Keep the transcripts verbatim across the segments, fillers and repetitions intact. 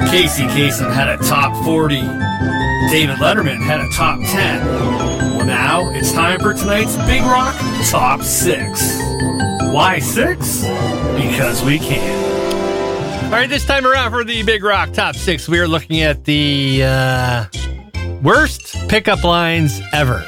Casey Kasem had a top forty. David Letterman had a top ten. Well, now it's time for tonight's Big Rock Top six. Why six? Because we can. All right, this time around for the Big Rock Top six, we are looking at the uh, worst pickup lines ever.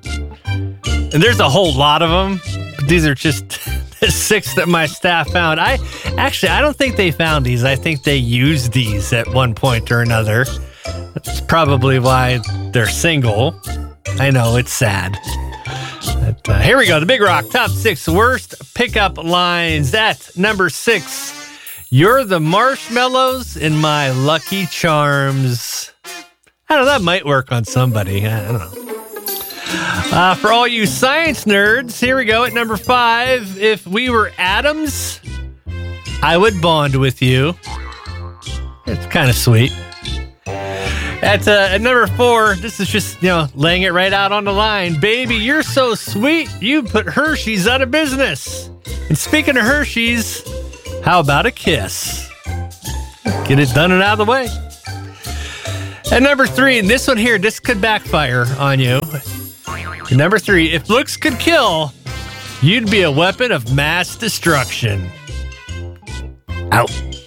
And there's a whole lot of them, but these are just the six that my staff found. I actually, I don't think they found these. I think they used these at one point or another. That's probably why they're single. I know, it's sad. But, uh, here we go. The Big Rock Top six worst pickup lines. At number six, you're the marshmallows in my Lucky Charms. I don't know, that might work on somebody. I don't know. Uh, for all you science nerds, here we go at number five. If we were atoms, I would bond with you. It's kind of sweet. At, uh, at number four, this is just, you know, laying it right out on the line. Baby, you're so sweet, you put Hershey's out of business. And speaking of Hershey's, how about a kiss? Get it done and out of the way. At number three, and this one here, this could backfire on you. At number three, if looks could kill, you'd be a weapon of mass destruction. Out.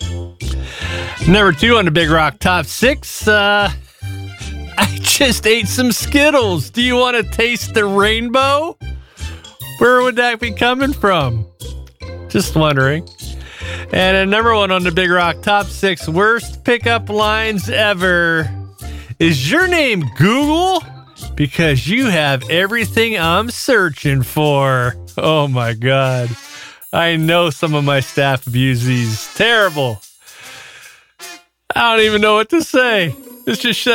Number two on the Big Rock Top six, uh, I just ate some Skittles. Do you want to taste the rainbow? Where would that be coming from? Just wondering. And at number one on the Big Rock Top six worst pickup lines ever. Is your name Google? Because you have everything I'm searching for. Oh my God. I know some of my staff abuse these. Terrible. I don't even know what to say. It's just shut